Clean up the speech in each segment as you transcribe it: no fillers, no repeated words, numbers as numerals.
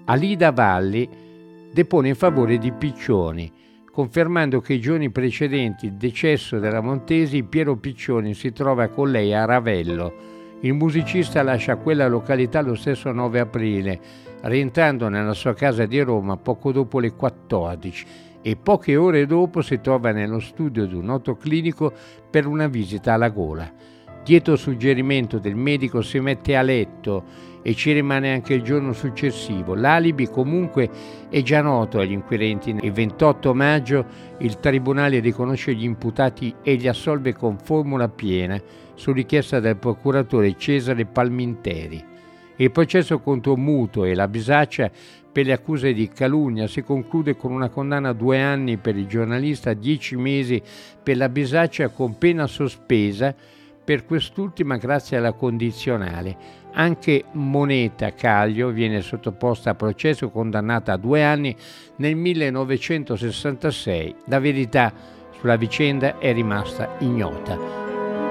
Alida Valli depone in favore di Piccioni, confermando che i giorni precedenti il decesso della Montesi, Piero Piccioni si trova con lei a Ravello. Il musicista lascia quella località lo stesso 9 aprile, rientrando nella sua casa di Roma poco dopo le 14 e poche ore dopo si trova nello studio di un noto clinico per una visita alla gola. Dietro suggerimento del medico si mette a letto e ci rimane anche il giorno successivo. L'alibi comunque è già noto agli inquirenti. Il 28 maggio il tribunale riconosce gli imputati e li assolve con formula piena su richiesta del procuratore Cesare Palminteri. Il processo contro Muto e la Bisaccia per le accuse di calunnia si conclude con una condanna a 2 anni per il giornalista, 10 mesi per la Bisaccia con pena sospesa per quest'ultima grazie alla condizionale. Anche Moneta Caglio viene sottoposta a processo, condannata a 2 anni nel 1966. La verità sulla vicenda è rimasta ignota.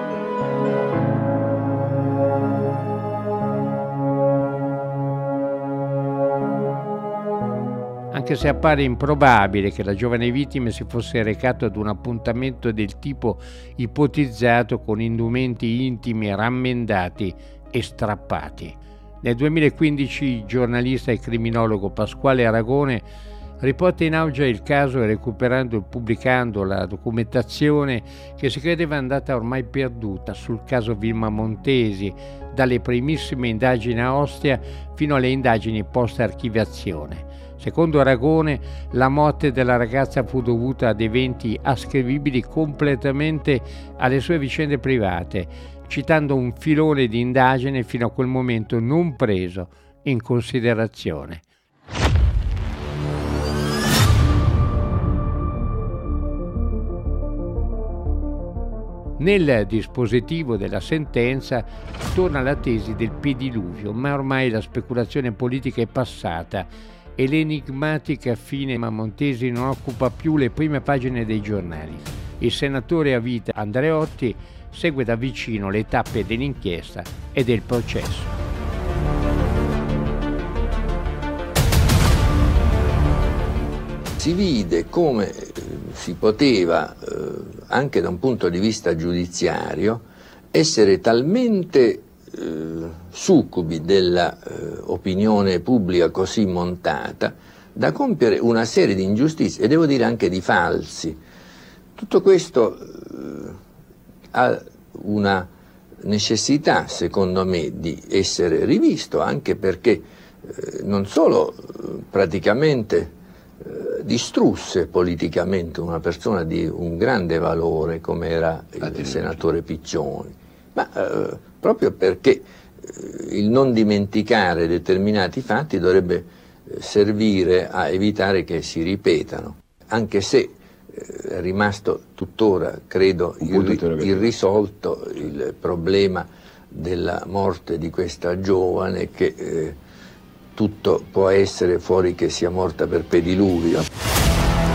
Anche se appare improbabile che la giovane vittima si fosse recato ad un appuntamento del tipo ipotizzato con indumenti intimi rammendati e strappati. Nel 2015 il giornalista e criminologo Pasquale Aragone riporta in auge il caso recuperando e pubblicando la documentazione che si credeva andata ormai perduta sul caso Vilma Montesi, dalle primissime indagini a Ostia fino alle indagini post-archiviazione. Secondo Aragone, la morte della ragazza fu dovuta ad eventi ascrivibili completamente alle sue vicende private, citando un filone di indagine fino a quel momento non preso in considerazione. Nel dispositivo della sentenza torna la tesi del pediluvio, ma ormai la speculazione politica è passata e l'enigmatica fine Montesi non occupa più le prime pagine dei giornali. Il senatore a vita Andreotti segue da vicino le tappe dell'inchiesta e del processo. Si vide come si poteva, anche da un punto di vista giudiziario, essere talmente succubi della opinione pubblica così montata da compiere una serie di ingiustizie e devo dire anche di falsi. Tutto questo ha una necessità, secondo me, di essere rivisto, anche perché non solo praticamente distrusse politicamente una persona di un grande valore come era il senatore Piccioni, ma proprio perché il non dimenticare determinati fatti dovrebbe servire a evitare che si ripetano, anche se è rimasto tuttora, credo, irrisolto il problema della morte di questa giovane che tutto può essere fuori che sia morta per pediluvio.